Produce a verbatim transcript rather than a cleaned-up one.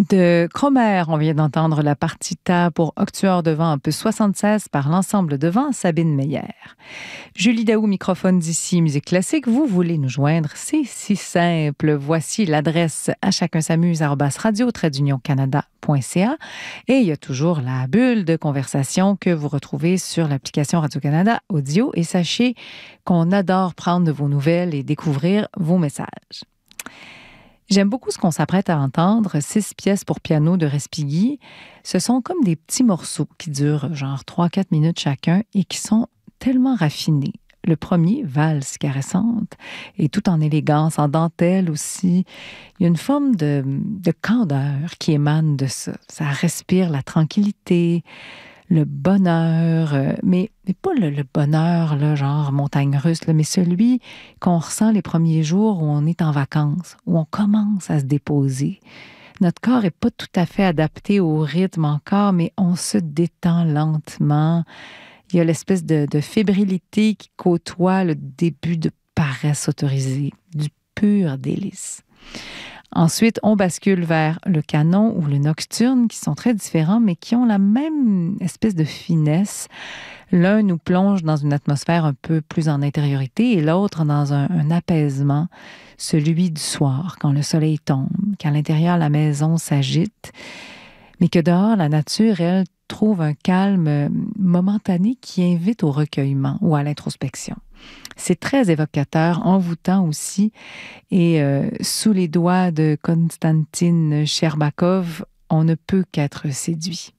De Cromer, on vient d'entendre la partita pour Octuor de vent opus soixante-seize par l'ensemble de vent Sabine Meyer. Julie Daou, microphone d'ici Musique Classique. Vous voulez nous joindre? C'est si simple. Voici l'adresse à chacun s'amuse arobase radio trait d'union canada point c a et il y a toujours la bulle de conversation que vous retrouvez sur l'application Radio-Canada Audio et sachez qu'on adore prendre de vos nouvelles et découvrir vos messages. J'aime beaucoup ce qu'on s'apprête à entendre, six pièces pour piano de Respighi. Ce sont comme des petits morceaux qui durent genre trois à quatre minutes chacun et qui sont tellement raffinés. Le premier, Valse caressante, et tout en élégance, en dentelle aussi. Il y a une forme de, de candeur qui émane de ça. Ça respire la tranquillité, le bonheur, euh, mais, mais pas le, le bonheur, là, genre montagne russe, là, mais celui qu'on ressent les premiers jours où on est en vacances, où on commence à se déposer. Notre corps n'est pas tout à fait adapté au rythme encore, mais on se détend lentement. Il y a l'espèce de, de fébrilité qui côtoie le début de paresse autorisée, du pur délice. Ensuite, on bascule vers le canon ou le nocturne, qui sont très différents, mais qui ont la même espèce de finesse. L'un nous plonge dans une atmosphère un peu plus en intériorité et l'autre dans un, un apaisement, celui du soir, quand le soleil tombe, qu'à l'intérieur, la maison s'agite, mais que dehors, la nature, elle, trouve un calme momentané qui invite au recueillement ou à l'introspection. C'est très évocateur, envoûtant aussi, et euh, sous les doigts de Konstantin Sherbakov, on ne peut qu'être séduit.